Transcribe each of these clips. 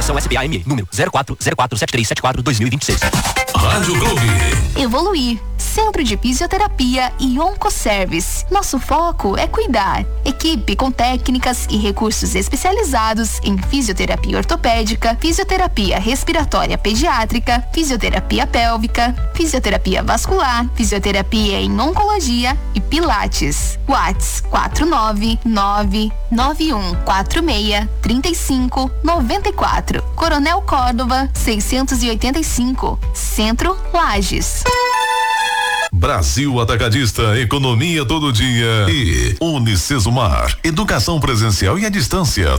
Aprovação SBAME, número 04047374-2026. Rádio Clube. Evoluir. Centro de Fisioterapia e Oncoservice. Nosso foco é cuidar. Equipe com técnicas e recursos especializados em fisioterapia ortopédica, fisioterapia respiratória pediátrica, fisioterapia pélvica, fisioterapia vascular, fisioterapia em oncologia e pilates. WhatsApp 49991463594. Coronel Córdova 685. Centro Lages. Brasil Atacadista, economia todo dia. E Unicesumar, educação presencial e à distância.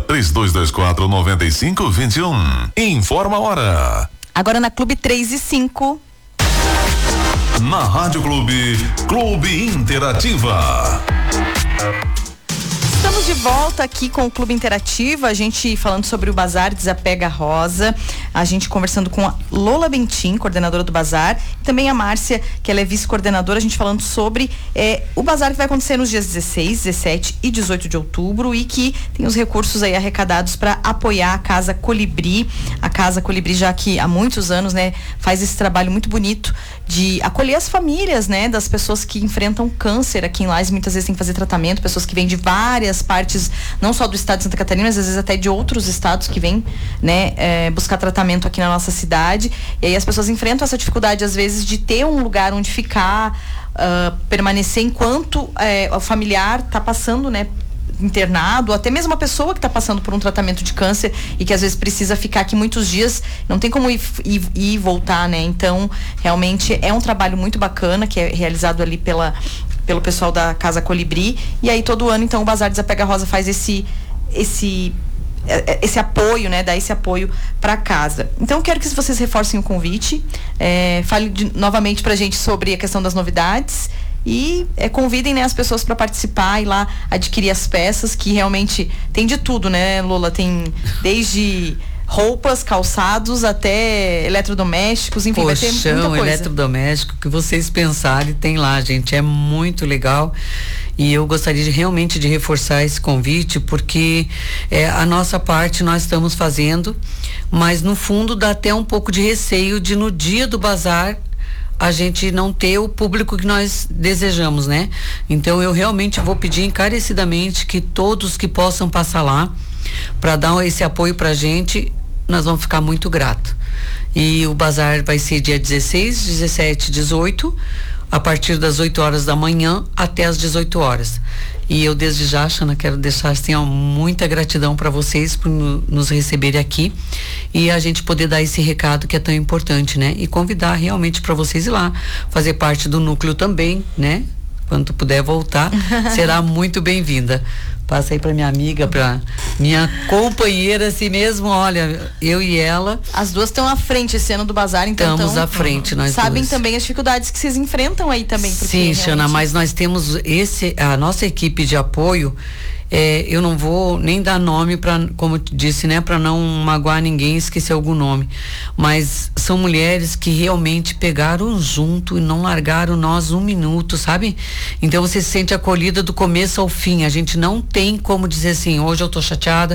3224-9521. Informa a hora. Agora na Clube 3:05. Na Rádio Clube, Clube Interativa. Estamos de volta aqui com o Clube Interativa, a gente falando sobre o Bazar Desapega Rosa, a gente conversando com a Lola Bentin, coordenadora do Bazar, e também a Márcia, que ela é vice-coordenadora, a gente falando sobre o Bazar que vai acontecer nos dias 16, 17 e 18 de outubro e que tem os recursos aí arrecadados para apoiar a Casa Colibri. A Casa Colibri, já que há muitos anos, né, faz esse trabalho muito bonito de acolher as famílias, né, das pessoas que enfrentam câncer aqui em Lages, muitas vezes tem que fazer tratamento, pessoas que vêm de várias partes, não só do estado de Santa Catarina, mas às vezes até de outros estados que vêm, né, buscar tratamento aqui na nossa cidade, e aí as pessoas enfrentam essa dificuldade às vezes de ter um lugar onde ficar, permanecer enquanto o familiar está passando, né, internado, até mesmo a pessoa que está passando por um tratamento de câncer e que às vezes precisa ficar aqui muitos dias, não tem como ir e voltar, né? Então, realmente é um trabalho muito bacana que é realizado ali pelo pessoal da Casa Colibri, e aí todo ano, então, o Bazar Desapega Rosa faz esse apoio, né? Dá esse apoio para casa. Então, eu quero que vocês reforcem o convite, fale novamente pra gente sobre a questão das novidades e convidem, né, as pessoas para participar e lá adquirir as peças, que realmente tem de tudo, né, Lola? Tem desde roupas, calçados, até eletrodomésticos, enfim, vai ter muita coisa. Eletrodoméstico, que vocês pensarem, tem lá, gente, é muito legal. E eu gostaria realmente de reforçar esse convite, porque a nossa parte nós estamos fazendo, mas no fundo dá até um pouco de receio de no dia do bazar a gente não ter o público que nós desejamos, né? Então eu realmente vou pedir encarecidamente que todos que possam passar lá para dar esse apoio pra gente, nós vamos ficar muito gratos. E o bazar vai ser dia 16, 17, 18, a partir das 8 horas da manhã até as 18 horas. E eu desde já, Xana, quero deixar assim, muita gratidão para vocês por nos receberem aqui e a gente poder dar esse recado que é tão importante, né? E convidar realmente para vocês ir lá, fazer parte do núcleo também, né? Quando puder voltar, será muito bem-vinda. Passa aí para minha amiga, para minha companheira, assim mesmo, olha, eu e ela. As duas estão à frente esse ano do bazar, então. Estamos à frente, nós sabem duas. Também as dificuldades que vocês enfrentam aí também. Sim, Xana, mas nós temos a nossa equipe de apoio. Eu não vou nem dar nome para, como eu disse, né, para não magoar ninguém, esquecer algum nome, mas são mulheres que realmente pegaram junto e não largaram nós um minuto, sabe? Então você se sente acolhida do começo ao fim. A gente não tem como dizer assim, hoje eu tô chateada.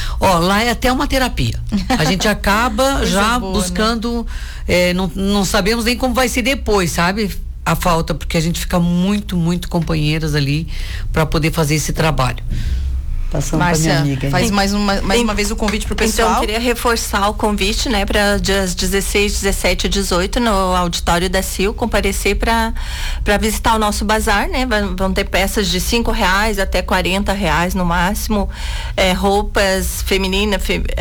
Lá é até uma terapia. A gente acaba já boa, buscando, né? Não sabemos nem como vai ser depois, sabe? A falta, porque a gente fica muito, muito companheiras ali para poder fazer esse trabalho. Passando para minha amiga. Faz mais uma vez o convite pro pessoal. Então, eu queria reforçar o convite, né, para dias 16, 17 e 18 no auditório da CIL, comparecer para visitar o nosso bazar, né? Vão ter peças de R$5 até R$40 no máximo, roupas feminina,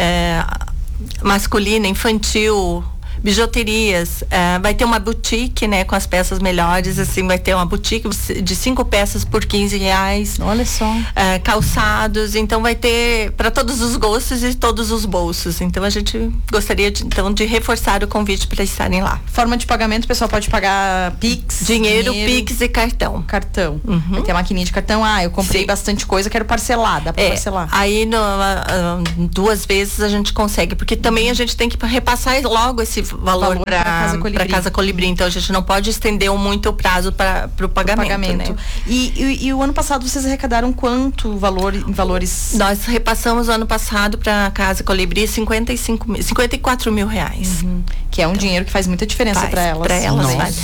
masculina, infantil, bijuterias, vai ter uma boutique, né, com as peças melhores, assim, vai ter uma boutique de 5 peças por R$15. Olha só. Calçados, então vai ter para todos os gostos e todos os bolsos. Então a gente gostaria de reforçar o convite para estarem lá. Forma de pagamento, o pessoal pode pagar Pix, dinheiro, Pix e cartão. Cartão. Vai ter a maquininha de cartão. Eu comprei bastante coisa, quero parcelar, dá para parcelar. Aí 2 vezes a gente consegue, porque também a gente tem que repassar logo esse valor para Casa Colibri. Então a gente não pode estender muito o prazo para o pagamento. Né? E o ano passado vocês arrecadaram quanto em valores? Nós repassamos ano passado para Casa Colibri 54 mil reais. Que é um dinheiro que faz muita diferença para elas. Para elas, né?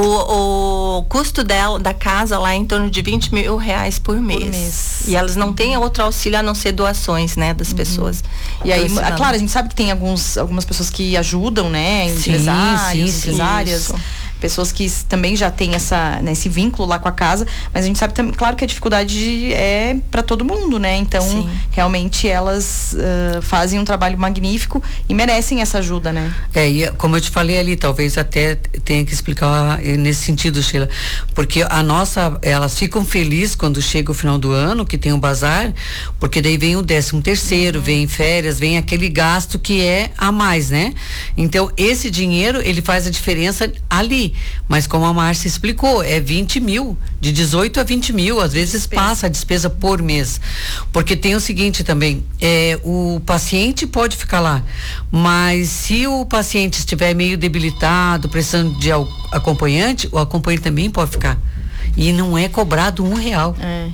O custo da casa lá é em torno de 20 mil reais por mês. E elas não têm outro auxílio a não ser doações, né, das pessoas. E aí, claro, a gente sabe que tem algumas pessoas que ajudam, né, empresárias. Pessoas que também já têm esse vínculo lá com a casa, mas a gente sabe também, claro que a dificuldade é para todo mundo, né? Então, realmente elas fazem um trabalho magnífico e merecem essa ajuda, né? E como eu te falei ali, talvez até tenha que explicar nesse sentido, Sheila, porque elas ficam felizes quando chega o final do ano, que tem um bazar, porque daí vem o 13º, vem férias, vem aquele gasto que é a mais, né? Então, esse dinheiro, ele faz a diferença ali. Mas como a Márcia explicou, é 20 mil, de 18 a 20 mil, às vezes passa a despesa por mês. Porque tem o seguinte também, o paciente pode ficar lá, mas se o paciente estiver meio debilitado, precisando de acompanhante, o acompanhante também pode ficar. E não é cobrado R$1.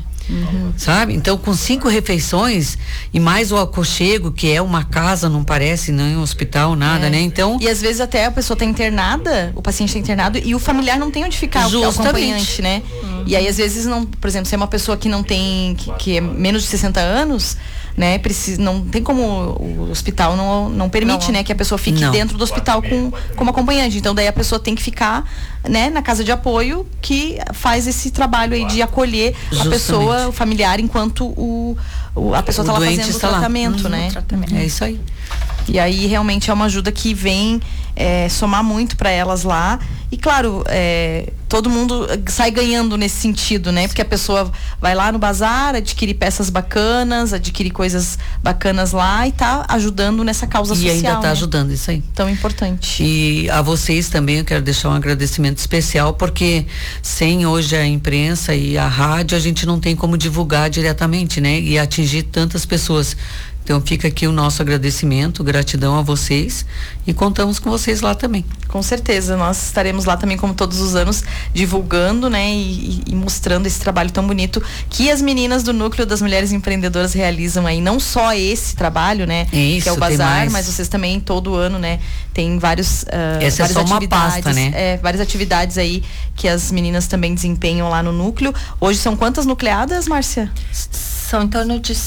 Sabe? Então, com 5 refeições e mais o aconchego, que é uma casa, não parece, não é um hospital, nada, né? Então. E às vezes até a pessoa tá internada, o paciente tá internado e o familiar não tem onde ficar, o acompanhante, né? E aí, às vezes, não, por exemplo, se é uma pessoa que não tem, que é menos de 60 anos, né? Não tem como, o hospital não permite, né? Que a pessoa fique dentro do hospital como acompanhante. Então, daí a pessoa tem que ficar, né? Na casa de apoio, que faz esse trabalho aí de acolher a pessoa, o familiar, enquanto a pessoa está lá fazendo o tratamento, né? É isso aí. E aí realmente é uma ajuda que vem somar muito para elas lá. E claro, todo mundo sai ganhando nesse sentido, né? Porque a pessoa vai lá no bazar, adquire peças bacanas, adquire coisas bacanas lá e tá ajudando nessa causa social. E ainda tá ajudando, isso aí. Tão importante. E a vocês também eu quero deixar um agradecimento especial, porque sem hoje a imprensa e a rádio, a gente não tem como divulgar diretamente, né? E atingir tantas pessoas. Então fica aqui o nosso agradecimento, gratidão a vocês e contamos com vocês lá também. Com certeza, nós estaremos lá também como todos os anos, divulgando, né, e mostrando esse trabalho tão bonito que as meninas do Núcleo das Mulheres Empreendedoras realizam aí, não só esse trabalho, né, isso, que é o bazar, mas vocês também todo ano, né, tem várias essa é só uma pasta, né? Várias atividades aí que as meninas também desempenham lá no núcleo. Hoje são quantas nucleadas, Márcia? São em torno de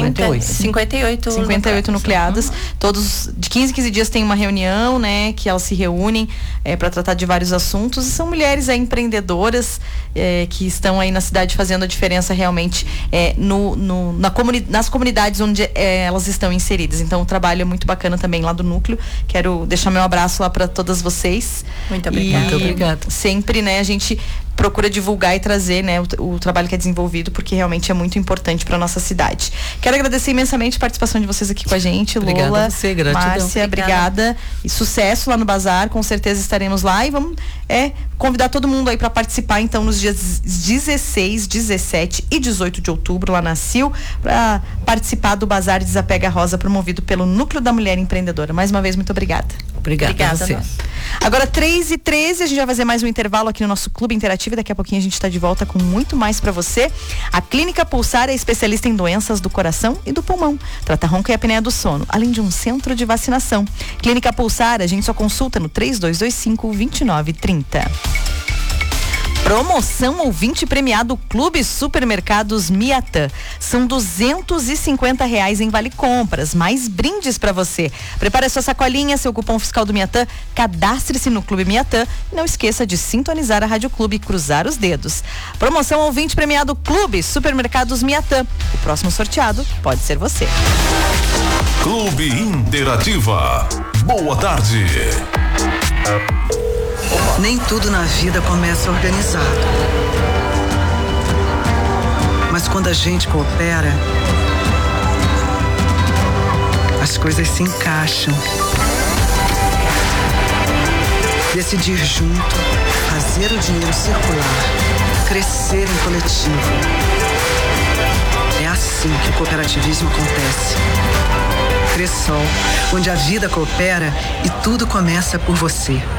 58 nucleadas. Todos, de 15 em 15 dias tem uma reunião, né? Que elas se reúnem para tratar de vários assuntos. E são mulheres empreendedoras que estão aí na cidade fazendo a diferença realmente nas comunidades onde elas estão inseridas. Então o trabalho é muito bacana também lá do núcleo. Quero deixar meu abraço lá para todas vocês. Muito obrigada. Muito obrigada. Sempre, né, a gente procura divulgar e trazer, né, o trabalho que é desenvolvido, porque realmente é muito importante para nossa cidade. Quero agradecer imensamente a participação de vocês aqui com a gente, obrigada Lola, a você, gratidão. Márcia, obrigada. E sucesso lá no bazar, com certeza estaremos lá e vamos convidar todo mundo aí para participar então nos dias 16, 17 e 18 de outubro lá na CIL, para participar do Bazar Desapega Rosa, promovido pelo Núcleo da Mulher Empreendedora. Mais uma vez, muito obrigada. Obrigada a você. Agora 3h13, a gente vai fazer mais um intervalo aqui no nosso Clube Interativo e daqui a pouquinho a gente está de volta com muito mais para você. A Clínica Pulsar é especialista em doenças do coração e do pulmão. Trata ronca e apneia do sono, além de um centro de vacinação. Clínica Pulsar, a gente só consulta no 3225-2930. Promoção ouvinte premiado Clube Supermercados Miatã. São R$250 em vale compras, mais brindes para você. Prepare a sua sacolinha, seu cupom fiscal do Miatã, cadastre-se no Clube Miatã e não esqueça de sintonizar a Rádio Clube e cruzar os dedos. Promoção ouvinte premiado Clube Supermercados Miatã. O próximo sorteado pode ser você. Clube Interativa. Boa tarde. Nem tudo na vida começa organizado. Mas quando a gente coopera, as coisas se encaixam. Decidir junto, fazer o dinheiro circular, crescer em coletivo. É assim que o cooperativismo acontece. Cressol, onde a vida coopera e tudo começa por você.